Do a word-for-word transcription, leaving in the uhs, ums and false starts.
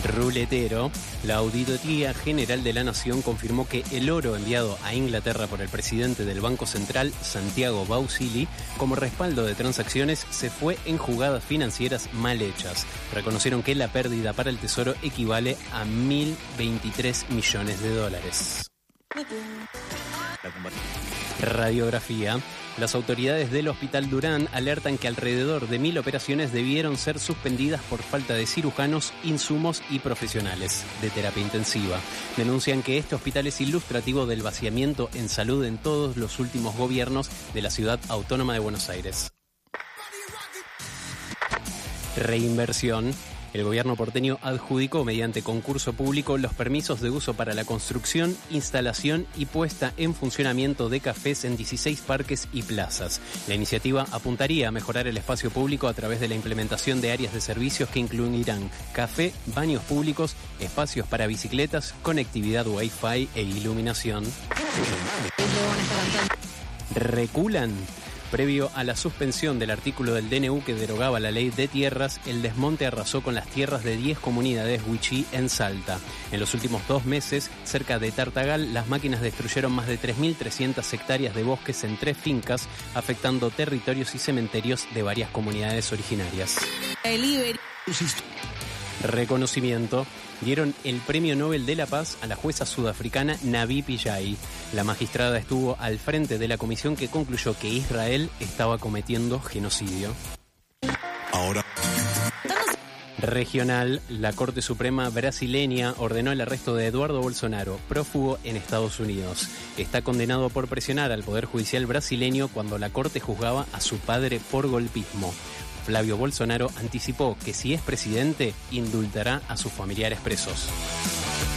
ruletero, la Auditoría General de la Nación confirmó que el oro enviado a Inglaterra por el presidente del Banco Central, Santiago Bausili, como respaldo de transacciones, se fue en jugadas financieras mal hechas. Reconocieron que la pérdida para el Tesoro equivale a mil veintitrés millones de dólares. Radiografía. Las autoridades del Hospital Durán alertan que alrededor de mil operaciones debieron ser suspendidas por falta de cirujanos, insumos y profesionales de terapia intensiva. Denuncian que este hospital es ilustrativo del vaciamiento en salud en todos los últimos gobiernos de la ciudad autónoma de Buenos Aires. Reinversión. El gobierno porteño adjudicó mediante concurso público los permisos de uso para la construcción, instalación y puesta en funcionamiento de cafés en dieciséis parques y plazas. La iniciativa apuntaría a mejorar el espacio público a través de la implementación de áreas de servicios que incluirán café, baños públicos, espacios para bicicletas, conectividad Wi-Fi e iluminación. Reculan. Previo a la suspensión del artículo del D N U que derogaba la ley de tierras, el desmonte arrasó con las tierras de diez comunidades wichí en Salta. En los últimos dos meses, cerca de Tartagal, las máquinas destruyeron más de tres mil trescientas hectáreas de bosques en tres fincas, afectando territorios y cementerios de varias comunidades originarias. Reconocimiento. Dieron el Premio Nobel de la Paz a la jueza sudafricana Navi Pillay. La magistrada estuvo al frente de la comisión que concluyó que Israel estaba cometiendo genocidio. Ahora. Regional, la Corte Suprema brasileña ordenó el arresto de Eduardo Bolsonaro, prófugo en Estados Unidos. Está condenado por presionar al Poder Judicial brasileño cuando la Corte juzgaba a su padre por golpismo. Flavio Bolsonaro anticipó que si es presidente, indultará a sus familiares presos.